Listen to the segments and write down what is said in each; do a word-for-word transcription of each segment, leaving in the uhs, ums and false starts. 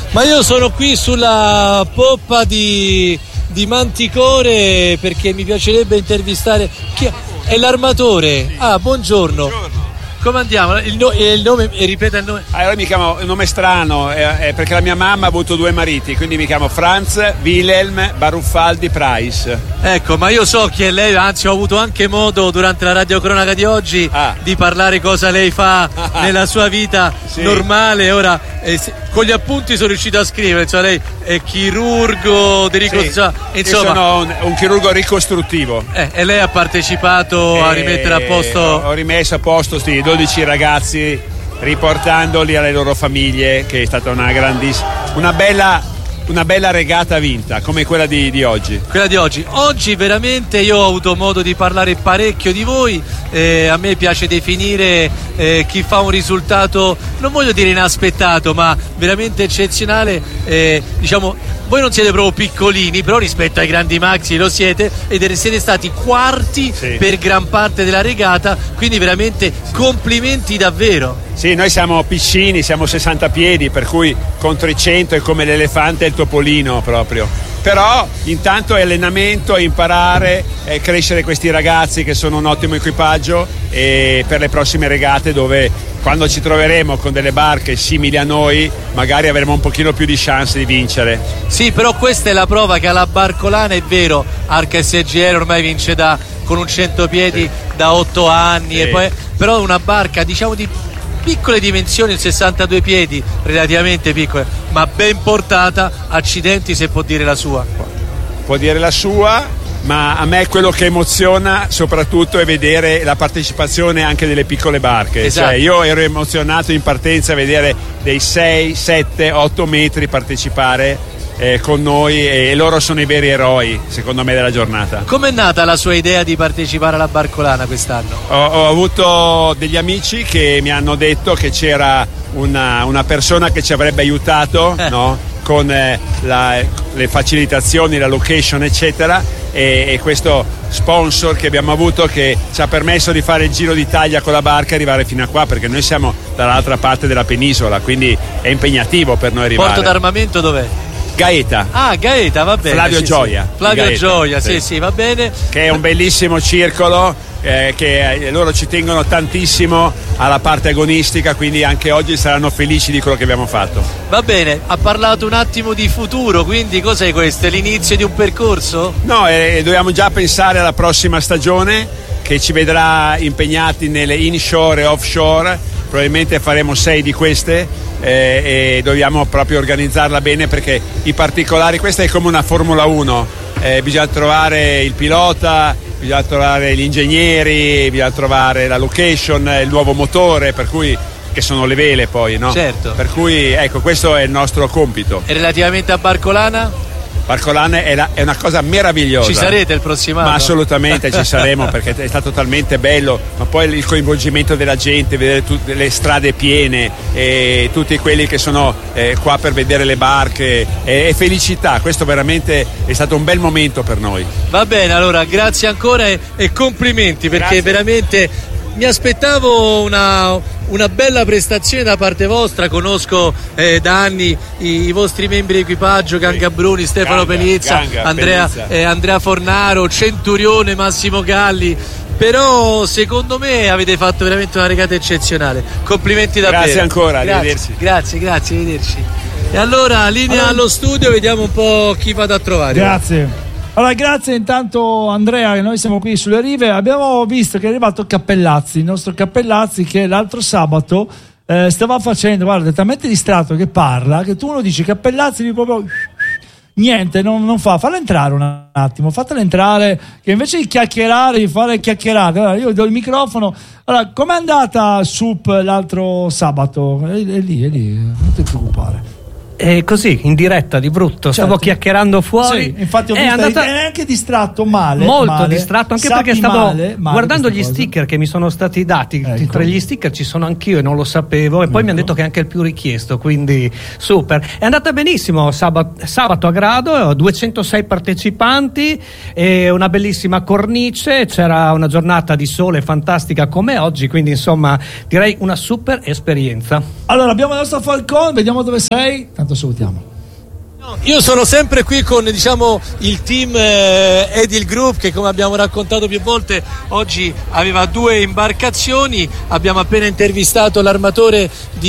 Ma io sono qui sulla poppa di, di Manticore perché mi piacerebbe intervistare chi è l'armatore. Ah, buongiorno. Buongiorno. Come andiamo? Il, no, il nome, ripeta il nome. Allora mi chiamo, un nome strano, eh, eh, perché la mia mamma ha avuto due mariti, quindi mi chiamo Franz Wilhelm Baruffaldi Price. Ecco, ma io so chi è lei, anzi ho avuto anche modo durante la radiocronaca di oggi ah. di parlare cosa lei fa nella sua vita sì. normale. Ora eh, se, con gli appunti sono riuscito a scrivere, cioè lei è chirurgo di ricostruzione, sì, insomma sono un, un chirurgo ricostruttivo. Eh, e lei ha partecipato e a rimettere a posto? Ho, ho rimesso a posto sì, dodici ragazzi, riportandoli alle loro famiglie, che è stata una grandissima, una bella una bella regata vinta come quella di, di oggi. Quella di oggi. Oggi veramente io ho avuto modo di parlare parecchio di voi, eh, a me piace definire eh, chi fa un risultato, non voglio dire inaspettato, ma veramente eccezionale, eh, diciamo, voi non siete proprio piccolini, però rispetto ai grandi maxi lo siete, ed siete stati quarti sì. per gran parte della regata, quindi veramente complimenti davvero. Sì, noi siamo piccini, siamo sessanta piedi, per cui contro i cento è come l'elefante e il topolino proprio. Però intanto è allenamento, è imparare, è crescere questi ragazzi che sono un ottimo equipaggio, e per le prossime regate, dove quando ci troveremo con delle barche simili a noi magari avremo un pochino più di chance di vincere. Sì, però questa è la prova che alla Barcolana è vero, Arca S G R ormai vince da, con un cento piedi sì. da otto anni sì. e poi, però una barca diciamo di piccole dimensioni, sessantadue piedi, relativamente piccole, ma ben portata, accidenti se può dire la sua. Può dire la sua, ma a me quello che emoziona soprattutto è vedere la partecipazione anche delle piccole barche. Esatto. Cioè, io ero emozionato in partenza a vedere dei sei, sette, otto metri partecipare Eh, con noi, e loro sono i veri eroi secondo me della giornata. Com'è nata la sua idea di partecipare alla Barcolana quest'anno? Ho, ho avuto degli amici che mi hanno detto che c'era una, una persona che ci avrebbe aiutato eh. no? con eh, la, le facilitazioni, la location eccetera, e, e questo sponsor che abbiamo avuto che ci ha permesso di fare il giro d'Italia con la barca e arrivare fino a qua, perché noi siamo dall'altra parte della penisola, quindi è impegnativo per noi arrivare. Porto d'armamento dov'è? Gaeta. Ah, Gaeta, va bene. Flavio sì, Gioia. Sì. Flavio Gaeta, Gioia, sì. sì, sì, va bene. Che è un bellissimo circolo, eh, che eh, loro ci tengono tantissimo alla parte agonistica, quindi anche oggi saranno felici di quello che abbiamo fatto. Va bene, ha parlato un attimo di futuro, quindi cos'è questo? È l'inizio di un percorso? No, eh, dobbiamo già pensare alla prossima stagione, che ci vedrà impegnati nelle inshore e offshore. Probabilmente faremo sei di queste, eh, e dobbiamo proprio organizzarla bene, perché i particolari, questa è come una Formula uno, eh, bisogna trovare il pilota, bisogna trovare gli ingegneri, bisogna trovare la location, il nuovo motore, per cui, che sono le vele poi, no? Certo. Per cui ecco, questo è il nostro compito. E relativamente a Barcolana? Barcolana è, la, è una cosa meravigliosa. Ci sarete il prossimo anno? Ma assolutamente ci saremo, perché è stato talmente bello, ma poi il coinvolgimento della gente, vedere tutte le strade piene, e tutti quelli che sono eh, qua per vedere le barche, e, e felicità. Questo veramente è stato un bel momento per noi. Va bene, allora grazie ancora e, e complimenti, perché grazie. Veramente mi aspettavo una, una bella prestazione da parte vostra. Conosco eh, da anni i, i vostri membri di equipaggio, Ganga sì. Bruni, Stefano Ganga, Pelizza, Ganga, Andrea, Pelizza. Eh, Andrea Fornaro, Centurione, Massimo Galli. Però secondo me avete fatto veramente una regata eccezionale. Complimenti davvero. Grazie ancora, grazie, arrivederci. Grazie, grazie, arrivederci. E allora linea allora, allo studio, vediamo un po' chi vado a trovare. Grazie. Allora, grazie intanto Andrea, che noi siamo qui sulle rive. Abbiamo visto che è arrivato Cappellazzi, il nostro Cappellazzi, che l'altro sabato eh, stava facendo, guarda, è talmente distratto che parla, che tu uno dici Cappellazzi, lui proprio niente, non, non fa, falla entrare un attimo, fatela entrare, che invece di chiacchierare, di fare chiacchierate, allora io do il microfono. Allora, com'è andata Sup l'altro sabato? È, è lì, è lì, non ti preoccupare. E così, in diretta, di brutto, stavo certo. chiacchierando fuori. Sì, infatti ho è visto, andata... è anche distratto male. Molto male. distratto, anche Sappi perché stavo male, male guardando gli cosa. sticker che mi sono stati dati. Ecco. Tra gli sticker ci sono anch'io e non lo sapevo. E poi ecco. mi hanno detto che è anche il più richiesto, quindi super. È andata benissimo sabato, sabato a Grado, duecentosei partecipanti e una bellissima cornice. C'era una giornata di sole fantastica come oggi, quindi insomma direi una super esperienza. Allora abbiamo il nostro Falcone, vediamo dove sei. Tanto intanto salutiamo. Io sono sempre qui con, diciamo, il team eh, Edil Group, che, come abbiamo raccontato più volte, oggi aveva due imbarcazioni. Abbiamo appena intervistato l'armatore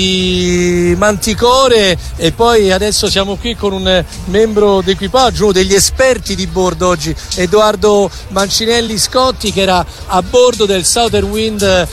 di Manticore e poi adesso siamo qui con un membro d'equipaggio, uno degli esperti di bordo oggi, Edoardo Mancinelli Scotti, che era a bordo del Southern Wind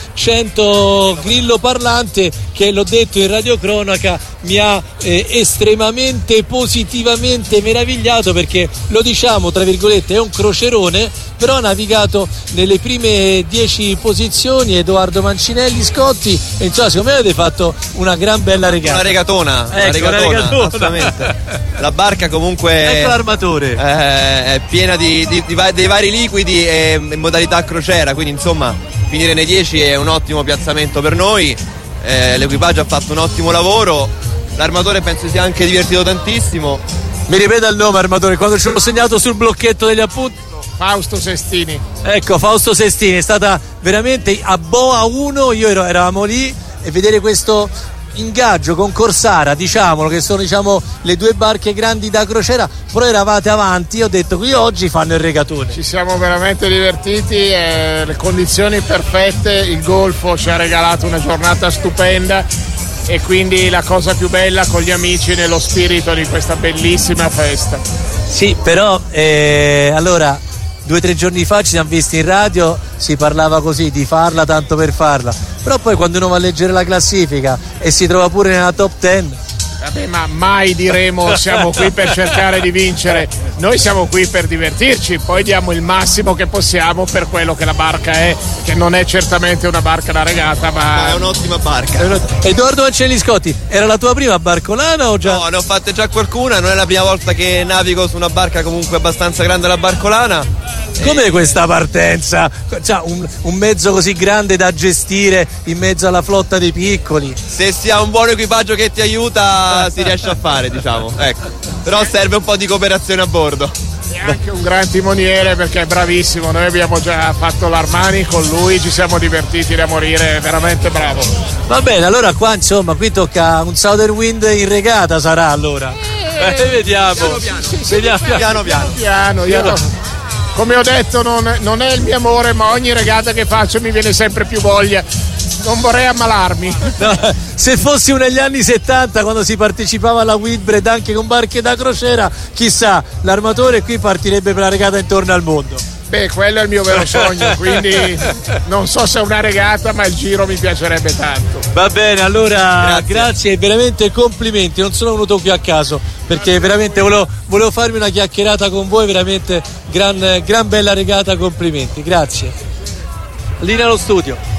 cento grillo parlante, che, l'ho detto in radiocronaca, mi ha eh, estremamente positivamente meravigliato, perché, lo diciamo tra virgolette, è un crocerone, però ha navigato nelle prime dieci posizioni. Edoardo Mancinelli Scotti, e insomma secondo me avete fatto una gran bella regata. Una regatona, ecco, una regatona, una regatona. assolutamente. La barca comunque ecco l'armatore eh, è piena di, di, di, dei vari liquidi e in modalità crociera, quindi insomma finire nei dieci è un ottimo piazzamento per noi. Eh, l'equipaggio ha fatto un ottimo lavoro, l'armatore penso sia anche divertito tantissimo. Mi ripeta il nome, armatore, quando ce l'ho segnato sul blocchetto degli appunti? Fausto Sestini. Ecco, Fausto Sestini, è stata veramente a Boa uno, io ero, eravamo lì, e vedere questo ingaggio con Corsara, diciamolo, che sono, diciamo, le due barche grandi da crociera, però eravate avanti. Io ho detto qui oggi fanno il regatone. Ci siamo veramente divertiti, eh, le condizioni perfette, il golfo ci ha regalato una giornata stupenda, e quindi la cosa più bella, con gli amici nello spirito di questa bellissima festa. Sì, però eh, allora due o tre giorni fa ci siamo visti in radio, si parlava così di farla tanto per farla, però poi quando uno va a leggere la classifica e si trova pure nella top dieci. Vabbè, ma mai diremo siamo qui per cercare di vincere, noi siamo qui per divertirci, poi diamo il massimo che possiamo per quello che la barca è, che non è certamente una barca da regata, ma, ma è un'ottima barca. Edoardo Mancinelli Scotti, era la tua prima barcolana o già? No, ne ho fatte già qualcuna, non è la prima volta che navigo su una barca comunque abbastanza grande, la barcolana. Com'è e... questa partenza? Cioè, un, un mezzo così grande da gestire in mezzo alla flotta dei piccoli. Se si ha un buon equipaggio che ti aiuta si riesce a fare, diciamo, ecco. Però serve un po' di cooperazione a bordo. E anche un gran timoniere, perché è bravissimo, noi abbiamo già fatto l'Armani con lui, ci siamo divertiti da morire, è veramente bravo. Va bene, allora qua insomma qui tocca un Southern Wind in regata, sarà allora. Eh, eh vediamo. Piano piano. Sì, sì, vediamo, piano piano. piano, piano, io no, come ho detto non, non è il mio amore, ma ogni regata che faccio mi viene sempre più voglia. Non vorrei ammalarmi. No, se fossi negli anni settanta, quando si partecipava alla Whitbread anche con barche da crociera, chissà, l'armatore qui partirebbe per la regata intorno al mondo. Beh, quello è il mio vero sogno, quindi non so se è una regata, ma il giro mi piacerebbe tanto. Va bene, allora grazie, grazie e veramente complimenti. Non sono venuto qui a caso, perché veramente volevo, volevo farmi una chiacchierata con voi, veramente gran, gran bella regata, complimenti, grazie. Linea allo studio.